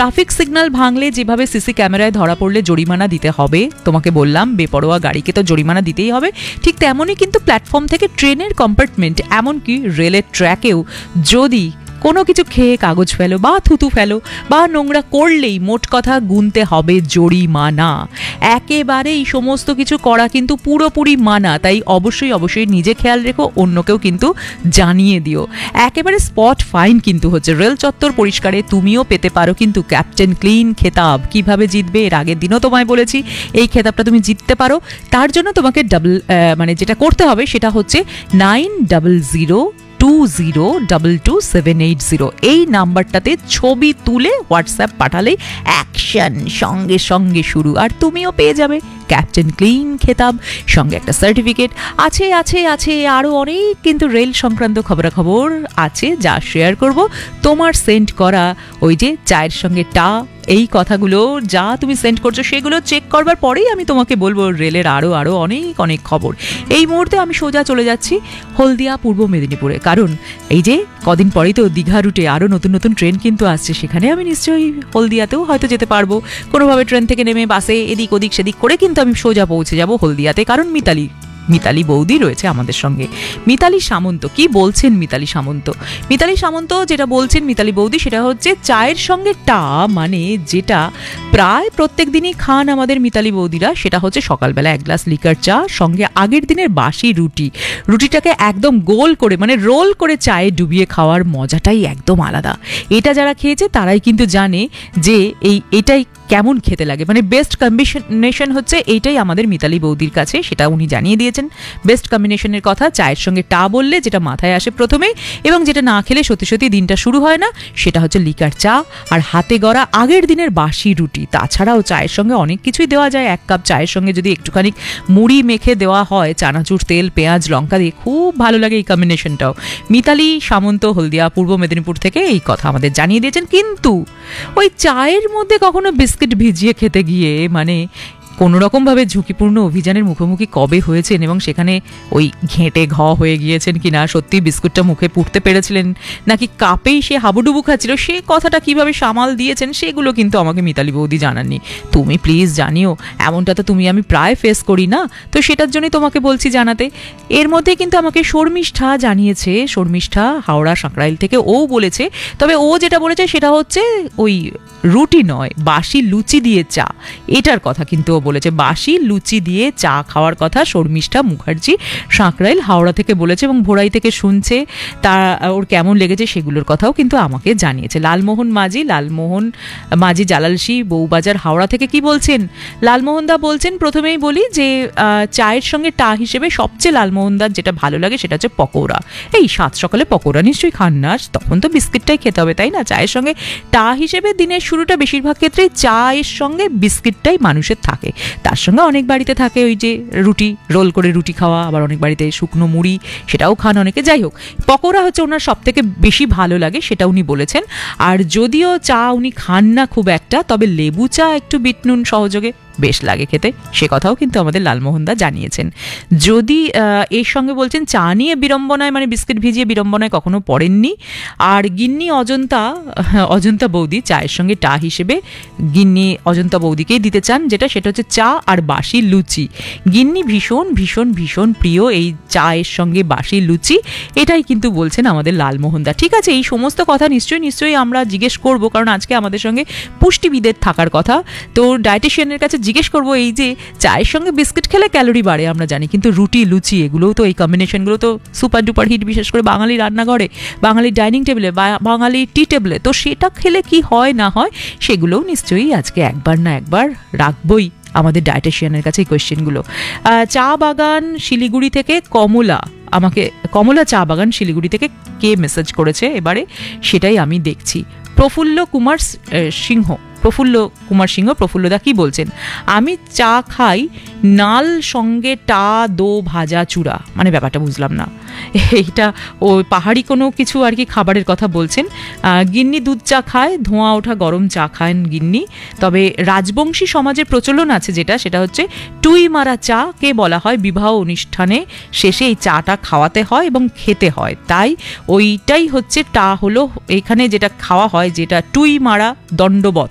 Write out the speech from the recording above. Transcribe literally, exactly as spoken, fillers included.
Traffic signal ভাঙলে যেভাবে CC ক্যামেরায় ধরা পড়লে জরিমানা দিতে হবে, তোমাকে বললাম বেপরোয়া গাড়িকে তো জরিমানা দিতেই হবে, ঠিক তেমনই কিন্তু প্ল্যাটফর্ম থেকে ট্রেনের কম্পার্টমেন্ট এমনকি রেলের ট্র্যাকেও যদি কোনো কিছু খেয়ে কাগজ ফেলো বা থুতু ফেলো বা নোংরা করলেই মোট কথা গুনতে হবে জরিমানা। একেবারে এই সমস্ত কিছু করা কিন্তু পুরোপুরি মানা, তাই অবশ্যই অবশ্যই নিজে খেয়াল রেখো, অন্যকেও কিন্তু জানিয়ে দিও। একেবারে স্পট ফাইন কিন্তু হচ্ছে। রেল চত্বর পরিষ্কারে তুমিও পেতে পারো কিন্তু ক্যাপ্টেন ক্লিন খেতাব। কিভাবে জিতবে এর আগের দিনও তোমায় বলেছি, এই খেতাবটা তুমি জিততে পারো। তার জন্য তোমাকে ডাবল মানে যেটা করতে হবে সেটা হচ্ছে nine double zero two zero double two seven eight zero এই নাম্বারটাতে ছবি তুলে হোয়াটসঅ্যাপ পাঠালেই অ্যাকশন সঙ্গে সঙ্গে শুরু, আর তুমিও পেয়ে যাবে ক্যাপ্টেন ক্লিন খেতাব, সঙ্গে একটা সার্টিফিকেট। আছে আছে আছে আরও অনেক কিন্তু রেল সংক্রান্ত খবরাখবর আছে যা শেয়ার করব। তোমার সেন্ড করা ওই যে চায়ের সঙ্গে টা এই কথাগুলো যা তুমি সেন্ড করছো সেগুলো চেক করবার পরেই আমি তোমাকে বলবো রেলের আরও আরও অনেক অনেক খবর। এই মুহূর্তে আমি সোজা চলে যাচ্ছি হলদিয়া পূর্ব মেদিনীপুরে, কারণ এই যে কদিন পরেই তো দীঘা রুটে আরও নতুন নতুন ট্রেন কিন্তু আসছে, সেখানে আমি নিশ্চয়ই হলদিয়াতেও হয়তো যেতে পারবো। কোনোভাবে ট্রেন থেকে নেমে বাসে এদিক ওদিক সেদিক করে কিন্তু আমি সোজা পৌঁছে যাব হলদিয়াতে, কারণ মিতালি মিতালি বৌদি রয়েছে আমাদের সঙ্গে। মিতালি সামন্ত কি বলছেন? মিতালি সামন্ত মিতালি সামন্ত যেটা বলছেন মিতালি বৌদি সেটা হচ্ছে চায়ের সঙ্গে টা, মানে যেটা প্রায় প্রত্যেক দিনই খান আমাদের মিতালি বৌদিরা, সেটা হচ্ছে সকালবেলা এক গ্লাস লিকার চা, সঙ্গে আগের দিনের বাসি রুটি। রুটিটাকে একদম গোল করে মানে রোল করে চায়ে ডুবিয়ে খাওয়ার মজাটাই একদম আলাদা। এটা যারা খেয়েছে তারাই কিন্তু জানে যে এই এটাই কেমন খেতে লাগে, মানে বেস্ট কম্বিনেশন হচ্ছে এইটাই আমাদের মিতালি বৌদির কাছে, সেটা উনি জানিয়ে দিয়েছেন। বেস্ট কম্বিনেশনের কথা চায়ের সঙ্গে টা বললে যেটা মাথায় আসে প্রথমেই, এবং যেটা না খেলে সত্যি সত্যি দিনটা শুরু হয় না, সেটা হচ্ছে লিকার চা আর হাতে গড়া আগের দিনের বাসি রুটি। তাছাড়াও চায়ের সঙ্গে অনেক কিছুই দেওয়া যায়। এক কাপ চায়ের সঙ্গে যদি একটুখানি মুড়ি মেখে দেওয়া হয় চানাচুর, তেল, পেঁয়াজ, লঙ্কা দিয়ে, খুব ভালো লাগে এই কম্বিনেশনটাও। মিতালি সামন্ত হলদিয়া পূর্ব মেদিনীপুর থেকে এই কথা আমাদের জানিয়ে দিয়েছেন। কিন্তু ওই চায়ের মধ্যে কখনো বিস্কিট ভিজিয়ে খেতে গিয়ে মানে কোনোরকমভাবে ঝুঁকিপূর্ণ অভিযানের মুখোমুখি কবে হয়েছেন এবং সেখানে ওই ঘেঁটে ঘ হয়ে গিয়েছেন কিনা, সত্যি বিস্কুটটা মুখে পুড়তে পেরেছিলেন নাকি কাপেই সে হাবুডুবু খাচ্ছিল, সে কথাটা কিভাবে সামাল দিয়েছেন সেগুলো কিন্তু আমাকে মিতালি বৌদি জানাননি। তুমি প্লিজ জানিও, এমনটা তো তুমি আমি প্রায় ফেস করি না, তো সেটার জন্যই তোমাকে বলছি জানাতে। এর মধ্যে কিন্তু আমাকে শর্মিষ্ঠা জানিয়েছে, শর্মিষ্ঠা হাওড়া সাঁকরাইল থেকে, ও বলেছে, তবে ও যেটা বলেছে সেটা হচ্ছে ওই রুটি নয়, বাসি লুচি দিয়ে চা, এটার কথা কিন্তু ও বলেছে। বাসি লুচি দিয়ে চা খাওয়ার কথা শর্মিষ্ঠা মুখার্জি সাঁকরাইল হাওড়া থেকে বলেছে এবং ভোরাই থেকে শুনছে, তা ওর কেমন লেগেছে সেগুলোর কথাও কিন্তু আমাকে জানিয়েছে। লালমোহন মাঝি লালমোহন মাঝি জালালসি বউবাজার হাওড়া থেকে কি বলছেন? লালমোহনদা বলছেন, প্রথমেই বলি যে চায়ের সঙ্গে টা হিসেবে সবচেয়ে লালমোহনদার যেটা ভালো লাগে সেটা হচ্ছে পকোড়া। এই সাত সকালে পকোড়া নিশ্চয়ই খান না, তখন তো বিস্কিটটাই খেতে হবে তাই না? চায়ের সঙ্গে টা হিসেবে দিনের শুরুটা বেশিরভাগ ক্ষেত্রেই চায়ের সঙ্গে বিস্কিটটাই মানুষের থাকে, তার সঙ্গে অনেক বাড়িতে থাকে ওই যে রুটি, রোল করে রুটি খাওয়া, আবার অনেক বাড়িতে শুকনো মুড়ি সেটাও খান অনেকে। যাই হোক, পকোড়া হচ্ছে ওনার সব থেকে বেশি ভালো লাগে সেটা উনি বলেছেন। আর যদিও চা উনি খান না খুব একটা, তবে লেবু চা একটু বিট নুন সহযোগে বেশ লাগে খেতে, সে কথাও কিন্তু আমাদের লালমোহনদা জানিয়েছেন। যদি এর সঙ্গে বলছেন চা নিয়ে বিড়ম্বনায় মানে বিস্কিট ভিজিয়ে বিড়ম্বনায় কখনো পড়েননি। আর গিন্নি অজন্তা অজন্তা বৌদি চায়ের সঙ্গে টা হিসেবে গিন্নি অজন্তা বৌদিকেই দিতে চান, যেটা সেটা হচ্ছে চা আর বাসি লুচি। গিন্নি ভীষণ ভীষণ ভীষণ প্রিয় এই চায়ের সঙ্গে বাসি লুচি, এটাই কিন্তু বলছেন আমাদের লালমোহনদা। ঠিক আছে, এই সমস্ত কথা নিশ্চয়ই নিশ্চয়ই আমরা জিজ্ঞেস করব, কারণ আজকে আমাদের সঙ্গে পুষ্টিবিদের থাকার কথা, তো ডায়েটিশিয়ানের কাছে জিজ্ঞেস করবো এই যে চায়ের সঙ্গে বিস্কিট খেলে ক্যালোরি বাড়ে আমরা জানি, কিন্তু রুটি লুচি এগুলোও তো এই কম্বিনেশনগুলো তো সুপার ডুপার হিট, বিশেষ করে বাঙালি রান্নাঘরে, বাঙালির ডাইনিং টেবিলে, বাঙালির টি টেবিলে, তো সেটা খেলে কি হয় না হয় সেগুলোও নিশ্চয়ই আজকে একবার না একবার রাখবই আমাদের ডায়েটিশিয়ানের কাছে এই কোয়েশ্চেনগুলো। চা বাগান শিলিগুড়ি থেকে কমলা, আমাকে কমলা চা বাগান শিলিগুড়ি থেকে কে মেসেজ করেছে এবারে সেটাই আমি দেখছি। প্রফুল্ল কুমার সিংহ প্রফুল্ল কুমার সিংহ প্রফুল্লদা কি বলছেন? আমি চা খাই নাল সঙ্গে টা দো ভাজা চূড়া, মানে ব্যাপারটা বুঝলাম না, এইটা ও পাহাড়ি কোনো কিছু আর কি খাবারের কথা বলছেন। গিন্নি দুধ চা খায়, ধোঁয়া ওঠা গরম চা খায় গিন্নি। তবে রাজবংশী সমাজের প্রচলন আছে যেটা, সেটা হচ্ছে টুই মারা চা কে বলা হয় বিবাহ অনুষ্ঠানে শেষে এই চাটা খাওয়াতে হয় এবং খেতে হয়, তাই ওইটাই হচ্ছে টা হলো এখানে যেটা খাওয়া হয়, যেটা টুই মারা দণ্ডবত